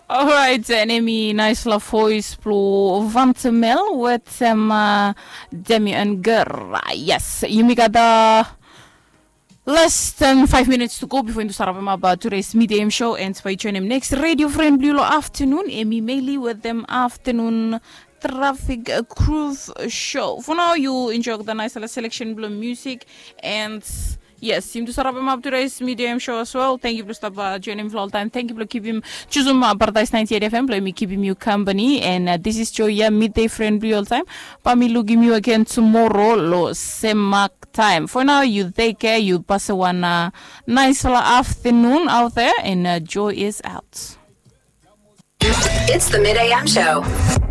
All right, enemy, nice la voice blue Vantamel with Demi and Gur. Yes, you got the less than 5 minutes to go before you start about today's midday show, and by joining him next Radio Friend Blue afternoon, Amy Mailey with them afternoon traffic cruise show. For now, you enjoy the nice selection blue music, and yes, seem to start up today's medium show as well. Thank you for stop joining for all time. Thank you for keeping choosing Paradise 98 FM. Let me keeping you company. And this is Joya midday friend all time. Pami looking you again tomorrow. Lo semak time. For now, you take care. You pass one nice afternoon out there, and Joy is out. It's the Mid AM Show.